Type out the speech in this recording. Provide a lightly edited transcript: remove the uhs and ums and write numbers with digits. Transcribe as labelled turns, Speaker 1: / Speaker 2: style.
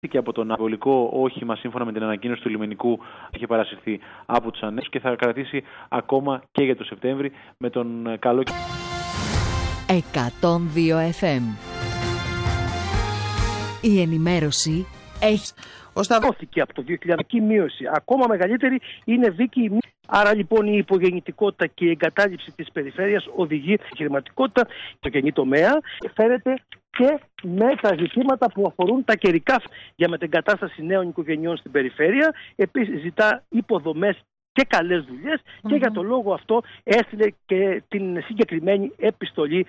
Speaker 1: Και από τον βολικό όχημα, σύμφωνα με την ανακοίνωση του λιμενικού, είχε παρασυρθεί από τους ανέξους και θα κρατήσει ακόμα και για το Σεπτέμβρη με τον καλό.
Speaker 2: 102 FM. Η ενημέρωση έχει.
Speaker 3: Δόθηκε από το 2000 και μείωση. Ακόμα μεγαλύτερη είναι δίκαιη μείωση. Άρα λοιπόν η υπογεννητικότητα και η εγκατάλειψη της περιφέρειας οδηγεί στη χρηματικότητα στο γενή τομέα. Φέρεται και με τα ζητήματα που αφορούν τα καιρικά για μετεγκατάσταση νέων οικογενειών στην περιφέρεια. Επίσης ζητά υποδομές και καλές δουλειές και για το λόγο αυτό έστειλε και την συγκεκριμένη επιστολή